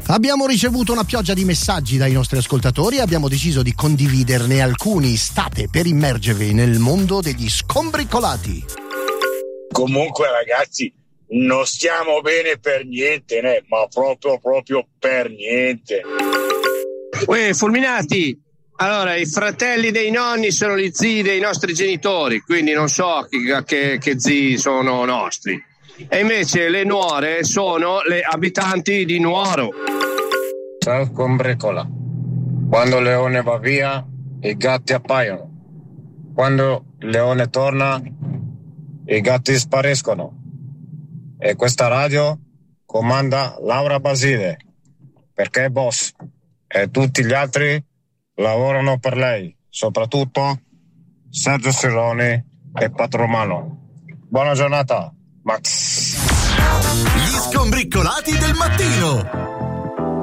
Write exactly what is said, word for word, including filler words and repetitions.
Abbiamo ricevuto una pioggia di messaggi dai nostri ascoltatori e abbiamo deciso di condividerne alcuni. State per immergervi nel mondo degli scombricolati. Comunque ragazzi, non stiamo bene per niente, né? Ma proprio proprio per niente. Uè, Fulminati, allora i fratelli dei nonni sono gli zii dei nostri genitori, quindi non so che, che, che zii sono nostri. E invece le nuore sono le abitanti di Nuoro. Ciao Combricola. Quando il leone va via, i gatti appaiono. Quando il leone torna, i gatti spariscono. E questa radio comanda Laura Basile, perché è boss e tutti gli altri lavorano per lei, soprattutto Sergio Sironi e Patromano. Buona giornata, Max. Gli scombricolati del mattino.